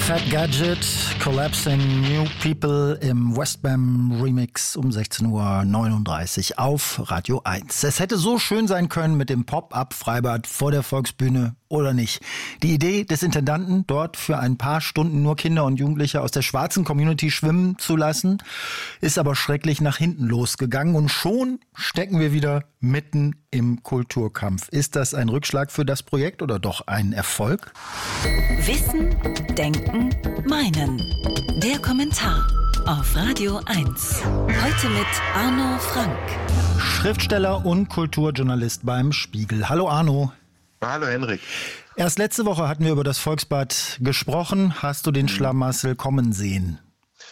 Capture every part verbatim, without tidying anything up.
Fat Gadget, Collapsing New People im Westbam Remix um sechzehn Uhr neununddreißig auf Radio eins. Es hätte so schön sein können mit dem Pop-Up-Freibad vor der Volksbühne, oder nicht? Die Idee des Intendanten, dort für ein paar Stunden nur Kinder und Jugendliche aus der schwarzen Community schwimmen zu lassen, ist aber schrecklich nach hinten losgegangen und schon stecken wir wieder mitten im Kulturkampf. Ist das ein Rückschlag für das Projekt oder doch ein Erfolg? Wissen, Denken, Meinen. Der Kommentar auf Radio eins. Heute mit Arno Frank. Schriftsteller und Kulturjournalist beim Spiegel. Hallo Arno. Hallo Henrik. Erst letzte Woche hatten wir über das Volksbad gesprochen. Hast du den Schlamassel kommen sehen?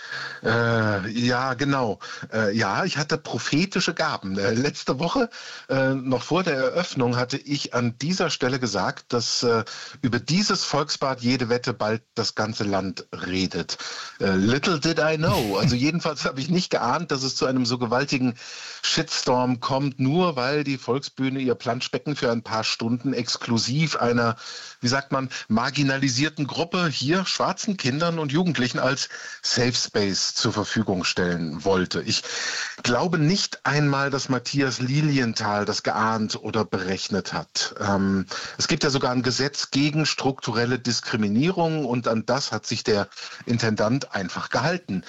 Äh, ja, genau. Äh, ja, ich hatte prophetische Gaben. Äh, letzte Woche, äh, noch vor der Eröffnung, hatte ich an dieser Stelle gesagt, dass äh, über dieses Volksbad jede Wette bald das ganze Land redet. Äh, little did I know. Also jedenfalls habe ich nicht geahnt, dass es zu einem so gewaltigen Shitstorm kommt, nur weil die Volksbühne ihr Planschbecken für ein paar Stunden exklusiv einer, wie sagt man, marginalisierten Gruppe, hier schwarzen Kindern und Jugendlichen als Safe Space zur Verfügung stellen wollte. Ich glaube nicht einmal, dass Matthias Lilienthal das geahnt oder berechnet hat. Ähm, es gibt ja sogar ein Gesetz gegen strukturelle Diskriminierung und an das hat sich der Intendant einfach gehalten.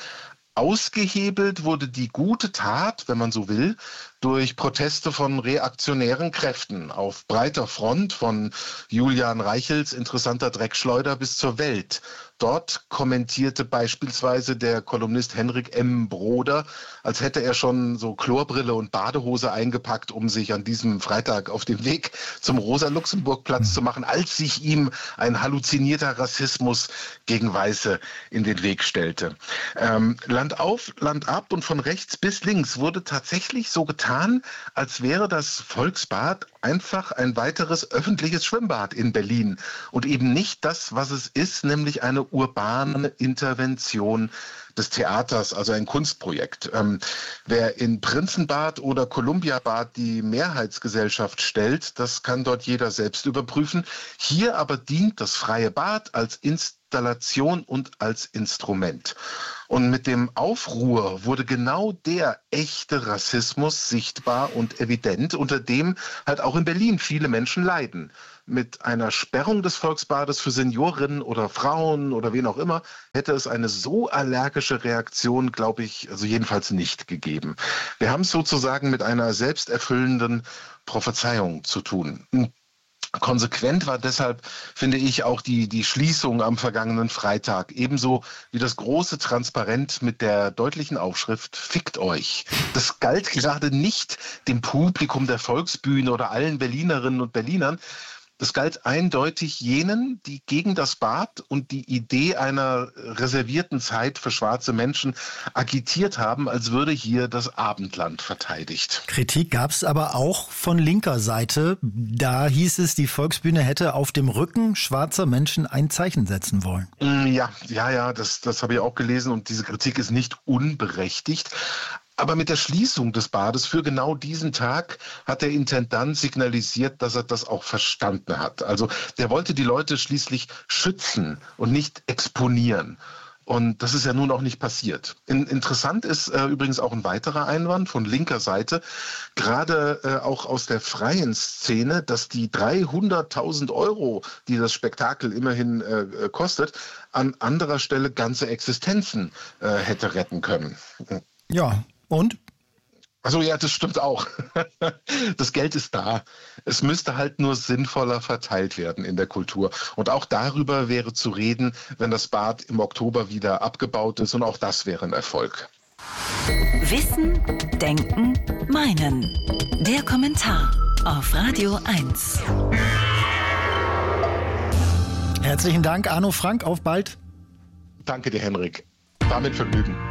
Ausgehebelt wurde die gute Tat, wenn man so will, durch Proteste von reaktionären Kräften auf breiter Front, von Julian Reichels interessanter Dreckschleuder bis zur Welt. Dort kommentierte beispielsweise der Kolumnist Henrik M. Broder, als hätte er schon so Chlorbrille und Badehose eingepackt, um sich an diesem Freitag auf dem Weg zum Rosa-Luxemburg-Platz zu machen, als sich ihm ein halluzinierter Rassismus gegen Weiße in den Weg stellte. Ähm, Land auf, Land ab und von rechts bis links wurde tatsächlich so getan, als wäre das Volksbad einfach ein weiteres öffentliches Schwimmbad in Berlin und eben nicht das, was es ist, nämlich eine urbane Intervention des Theaters, also ein Kunstprojekt. Ähm, wer in Prinzenbad oder Columbiabad die Mehrheitsgesellschaft stellt, das kann dort jeder selbst überprüfen. Hier aber dient das freie Bad als Installation und als Instrument. Und mit dem Aufruhr wurde genau der echte Rassismus sichtbar und evident, unter dem halt auch in Berlin viele Menschen leiden. Mit einer Sperrung des Volksbades für Seniorinnen oder Frauen oder wen auch immer hätte es eine so allergische Reaktion, glaube ich, also jedenfalls nicht gegeben. Wir haben es sozusagen mit einer selbsterfüllenden Prophezeiung zu tun. Konsequent war deshalb, finde ich, auch die, die Schließung am vergangenen Freitag. Ebenso wie das große Transparent mit der deutlichen Aufschrift "Fickt euch". Das galt gerade nicht dem Publikum der Volksbühne oder allen Berlinerinnen und Berlinern. Das galt eindeutig jenen, die gegen das Bad und die Idee einer reservierten Zeit für schwarze Menschen agitiert haben, als würde hier das Abendland verteidigt. Kritik gab es aber auch von linker Seite. Da hieß es, die Volksbühne hätte auf dem Rücken schwarzer Menschen ein Zeichen setzen wollen. Ja, ja, ja, das, das habe ich auch gelesen und diese Kritik ist nicht unberechtigt. Aber mit der Schließung des Bades für genau diesen Tag hat der Intendant signalisiert, dass er das auch verstanden hat. Also der wollte die Leute schließlich schützen und nicht exponieren. Und das ist ja nun auch nicht passiert. In, interessant ist äh, übrigens auch ein weiterer Einwand von linker Seite, gerade äh, auch aus der freien Szene, dass die dreihunderttausend Euro, die das Spektakel immerhin äh, kostet, an anderer Stelle ganze Existenzen äh, hätte retten können. Ja. Und? Also ja, das stimmt auch. Das Geld ist da. Es müsste halt nur sinnvoller verteilt werden in der Kultur. Und auch darüber wäre zu reden, wenn das Bad im Oktober wieder abgebaut ist. Und auch das wäre ein Erfolg. Wissen, Denken, Meinen. Der Kommentar auf Radio eins. Herzlichen Dank, Arno Frank. Auf bald. Danke dir, Henrik. War mit Vergnügen.